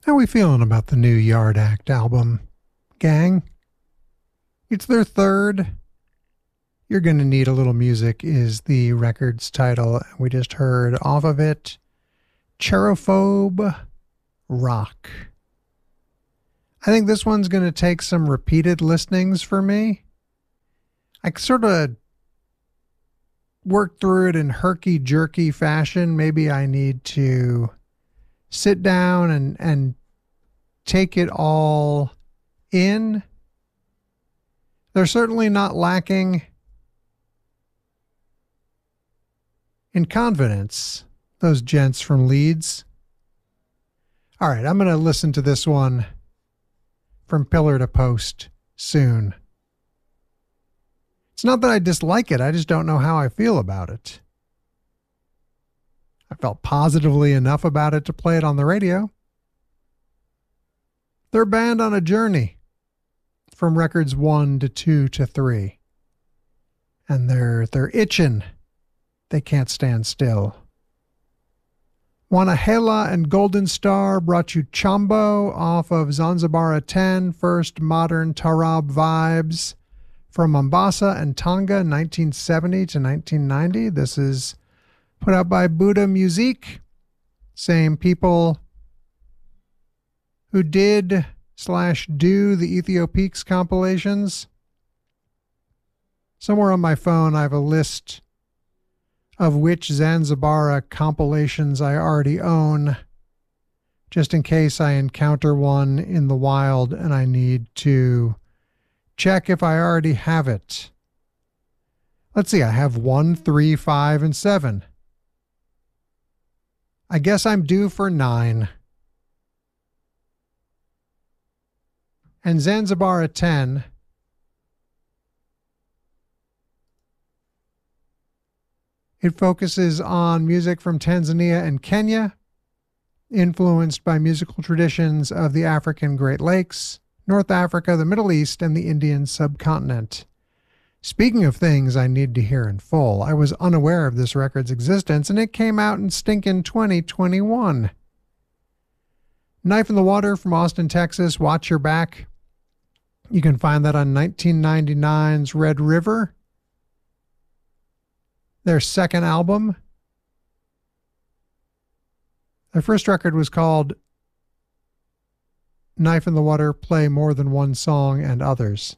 How we feeling about the new Yard Act album, gang? It's their third. You're Gonna Need a Little Music is the record's title. We just heard off of it Cherophobe Rock. I think this one's going to take some repeated listenings for me. I sort of worked through it in herky-jerky fashion. Maybe I need to sit down and take it all in. They're certainly not lacking in confidence, those gents from Leeds. All right, I'm going to listen to this one from pillar to post soon. It's not that I dislike it, I just don't know how I feel about it. I felt positively enough about it to play it on the radio. They're a band on a journey from records 1 to 2 to 3. And they're itching. They can't stand still. Wanahela and Golden Star brought you Chambo off of Zanzibara 10, first modern Tarab vibes from Mombasa and Tonga, 1970 to 1990. This is put out by Buddha Musique, same people who did / do the Ethiopiques compilations. Somewhere on my phone I have a list of which Zanzibara compilations I already own, just in case I encounter one in the wild and I need to check if I already have it. Let's see, I have 1, 3, 5, and 7. I guess I'm due for 9. And Zanzibara 10. It focuses on music from Tanzania and Kenya, influenced by musical traditions of the African Great Lakes, North Africa, the Middle East, and the Indian subcontinent. Speaking of things I need to hear in full, I was unaware of this record's existence, and it came out in stinking 2021. Knife in the Water from Austin, Texas, Watch Your Back. You can find that on 1999's Red River, their second album. Their first record was called Knife in the Water, Play More Than One Song and Others.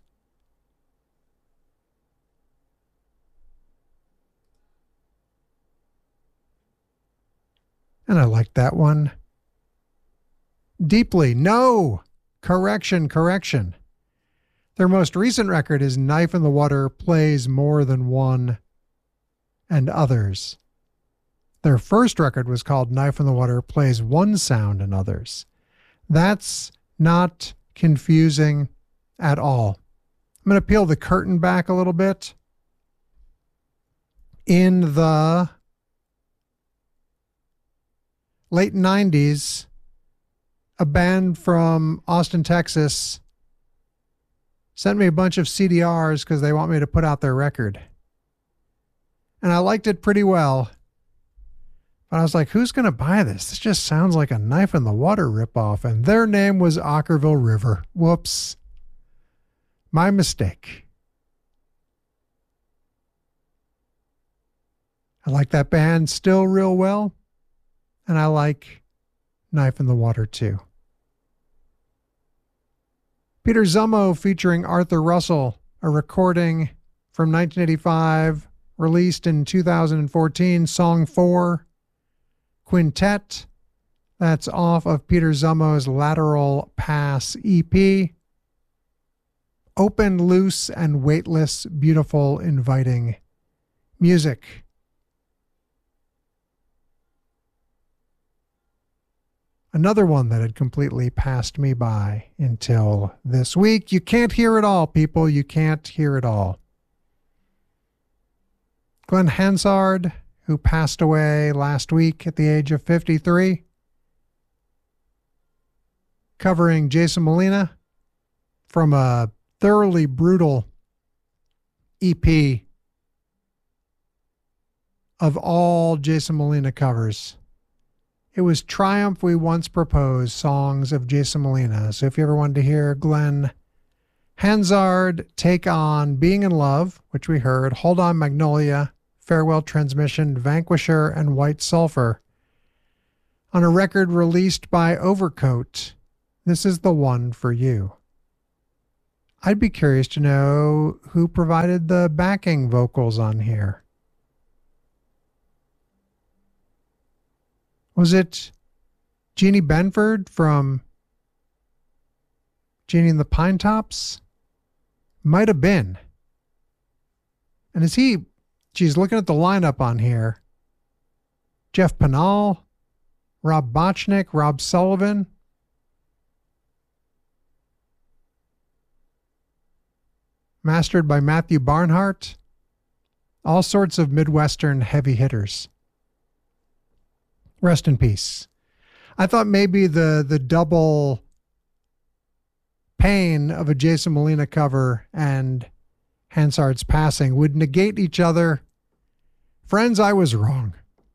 And I liked that one deeply. No! Correction. Their most recent record is Knife in the Water, Plays More Than One and Others. Their first record was called Knife in the Water, Plays One Sound and Others. That's not confusing at all. I'm going to peel the curtain back a little bit. In the late 90s, a band from Austin, Texas sent me a bunch of CDRs because they want me to put out their record. And I liked it pretty well. But I was like, who's going to buy this? This just sounds like a Knife in the Water ripoff. And their name was Ockerville River. Whoops. My mistake. I like that band still real well. And I like Knife in the Water too. Peter Zummo featuring Arthur Russell, a recording from 1985, released in 2014, Song 4, Quintet. That's off of Peter Zummo's Lateral Pass EP. Open, loose, and weightless, beautiful, inviting music. Another one that had completely passed me by until this week. You can't hear it all, people. You can't hear it all. Glenn Hansard, who passed away last week at the age of 53, covering Jason Molina from a thoroughly brutal EP of all Jason Molina covers. It was Triumph We Once Proposed, songs of Jason Molina. So if you ever wanted to hear Glenn Hansard take on Being in Love, which we heard, Hold On Magnolia, Farewell Transmission, Vanquisher, and White Sulphur, on a record released by Overcoat, this is the one for you. I'd be curious to know who provided the backing vocals on here. Was it Jeannie Benford from Jeannie and the Pine Tops? Might have been. And geez, looking at the lineup on here, Jeff Penal, Rob Bochnik, Rob Sullivan. Mastered by Matthew Barnhart. All sorts of Midwestern heavy hitters. Rest in peace. I thought maybe the double pain of a Jason Molina cover and Hansard's passing would negate each other. Friends, I was wrong.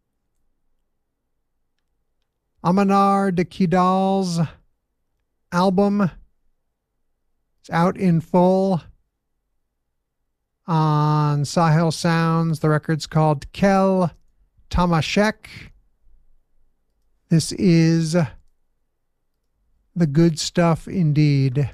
Amanar de Kidal's album is out in full on Sahel Sounds. The record's called Kel Tamashek. This is the good stuff indeed.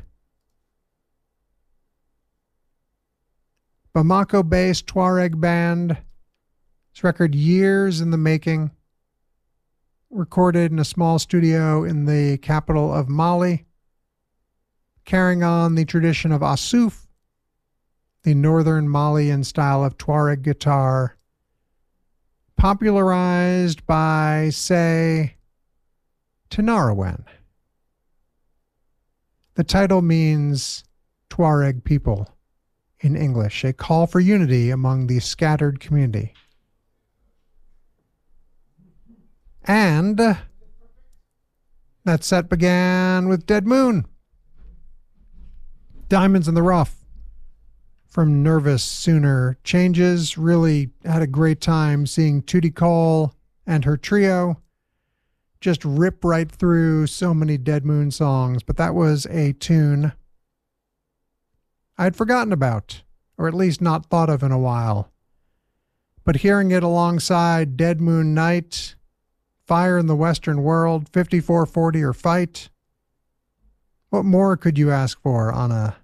Bamako-based Tuareg band. This record, years in the making. Recorded in a small studio in the capital of Mali. Carrying on the tradition of Assouf, the northern Malian style of Tuareg guitar. Popularized by, say, Tinariwen. The title means Tuareg people in English, a call for unity among the scattered community. And that set began with Dead Moon. Diamonds in the Rough from Nervous Sooner Changes. Really had a great time seeing Tootie Cole and her trio just rip right through so many Dead Moon songs, but that was a tune I'd forgotten about, or at least not thought of in a while. But hearing it alongside Dead Moon Night, Fire in the Western World, 5440 or Fight, what more could you ask for on a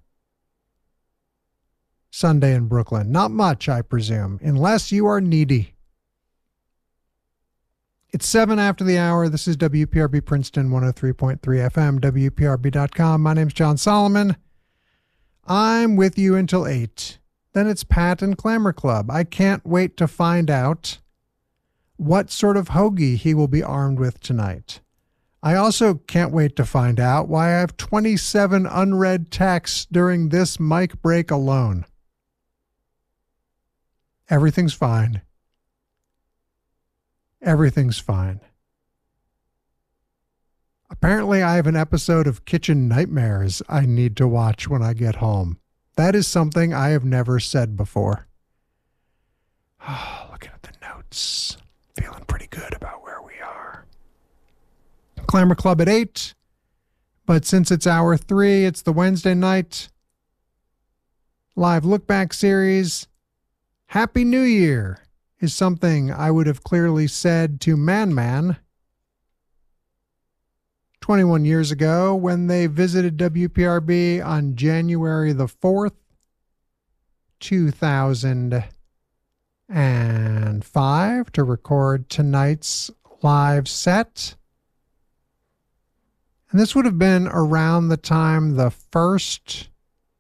Sunday in Brooklyn? Not much, I presume, unless you are needy. It's 7 after the hour. This is WPRB Princeton 103.3 FM, WPRB.com. My name's John Solomon. I'm with you until 8. Then it's Pat and Clamor Club. I can't wait to find out what sort of hoagie he will be armed with tonight. I also can't wait to find out why I have 27 unread texts during this mic break alone. Everything's fine. Everything's fine. Apparently, I have an episode of Kitchen Nightmares I need to watch when I get home. That is something I have never said before. Oh, looking at the notes. Feeling pretty good about where we are. Clamor Club at 8. But since it's hour 3, it's the Wednesday night live look back series. Happy New Year is something I would have clearly said to Man Man 21 years ago when they visited WPRB on January the 4th, 2005 to record tonight's live set. And this would have been around the time the first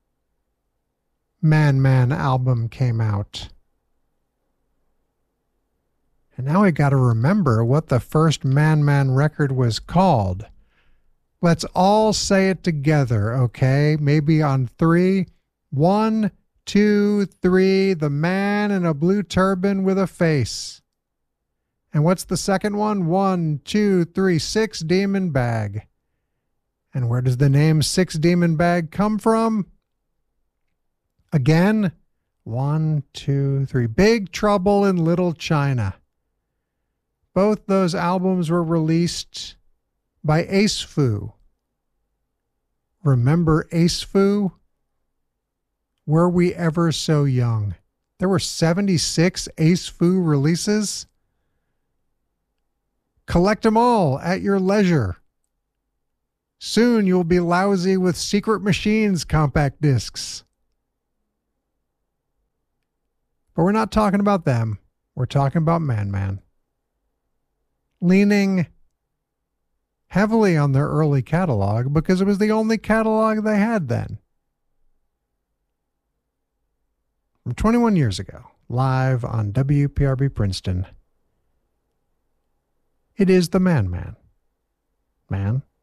Man Man album came out. And now I got to remember what the first Man Man record was called. Let's all say it together, okay? Maybe on 3. 1, 2, 3. The Man in a Blue Turban with a Face. And what's the second one? 1, 2, 3. Six Demon Bag. And where does the name Six Demon Bag come from? Again, 1, 2, 3. Big Trouble in Little China. Both those albums were released by Ace Fu. Remember Ace Fu? Were we ever so young? There were 76 Ace Fu releases. Collect them all at your leisure. Soon you'll be lousy with Secret Machines compact discs. But we're not talking about them. We're talking about Man Man. Leaning heavily on their early catalog because it was the only catalog they had then. From 21 years ago, live on WPRB Princeton, it is the Man Man. Man